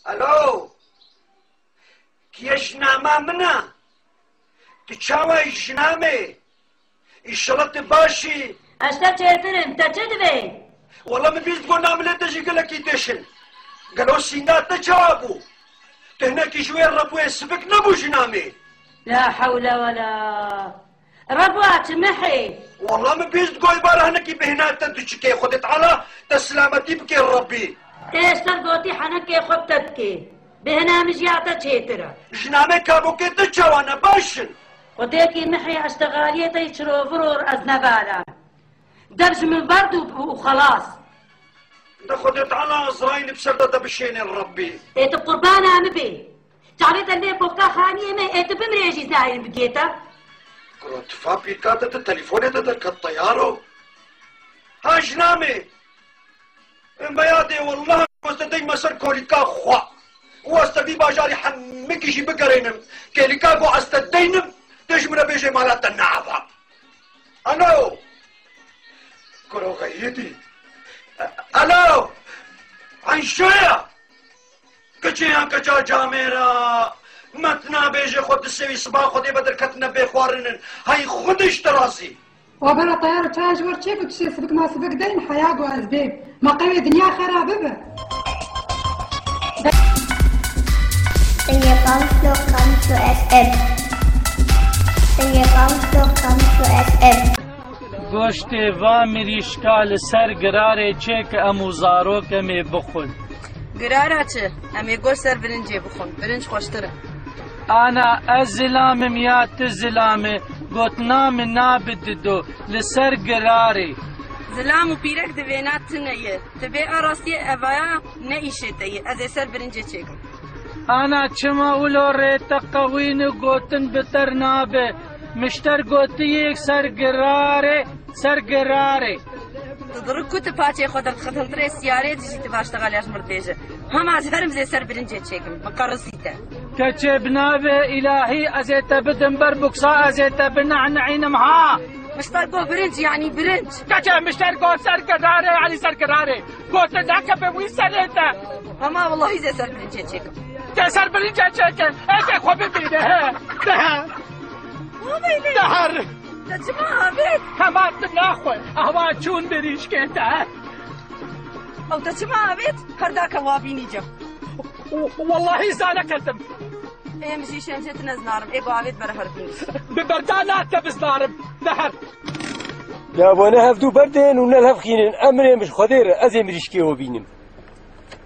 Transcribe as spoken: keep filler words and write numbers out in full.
الو كيش نعمة منا تشاوي جنامي الشلط باشي اشتا چهترم تا چه دوی؟ والله من بيست قول نعمل تجي قلك يدشن قالوا سينات تجابو تهناك شوية ربو يسفك نبو جنامي لا حول ولا ربوات محي والله من بيست قول بارا هناكي بهنات تدشكي خدت على تسلامتي بكي ربي ايش ترقوتي حنكي خدتكي بهنا مجيعتا چهترا جنامي كابو كي تجاوانا باشن خديكي محي اشتغاليتا يشرو فرور از نبالا درج من برد وخلاص ده خدت على ازرايل بسردة بشين ربي ايت قربان عم بي تعريت اللي بوكا خانية ما ايت بمريجي زاين بقيتا كروت فابي كاتت التليفون تدرك الطيارو ها جنامي بيادي والله واستدي مسر كوليكا خوا واستدي باجاري حمكي جي بقرينم كوليكا قو استدينم تجمنا بيجي مالات النعفة الو كرو غيدي الو عن شوية كچيان كچا جاميرا متنا بيجي خود السوي صباح خودي بدر كتنا بيخوارنن هاي خودش تراسي وبلا طيارة تاج ورشيك وتشي سبك ما سبك دين حياة وأسباب ما قوي دنيا خرابة به گوشت و مریشکال سر گراره چه که امو زاروک می بخون گراره چه؟ امی گوشت سر برنجی بخون برنج خوشتره انا ازلام میات زلامه گوتنام نابد دو لسر گراره زلام و پیرک دوینات تنیه تبه آراستی اوایا نیشه تیه از سر برنجی چکم انا چما اولو ریتا قوین گوتن بتر نابه مشتر گوتی یک سرگراره سرگراره تدرك كنت باتي خدرت خدمت تري سيارة تجي تباشتغل ياش مرتجة هم از هرم زي سر برنجي تشيكم مقرصيته كتشبنا به إلهي أزيت بدن بربكسا أزيت بنعنعين مها مشتر قو برنج يعني برنج كتشب مشتر قو سرقراري يعني سرقراري قوت ذاك بوي سريته هما والله زي سر برنجي تشيكم سر برنجي تشيكم ايش خو ببينه ده وبينه دهر تجمع بيت همات ناخوي اهوا چون بریش كتا او تجمع بيت كرداك وابيني جو والله زانا كلتم ايه مشي شمشت نزنارم ايه قاعد برهر بنس ببردانا تبزنارم دهر لا وانا هفدو بردين ونا الهفخينين امري مش خدير ازي مريشكي وبينم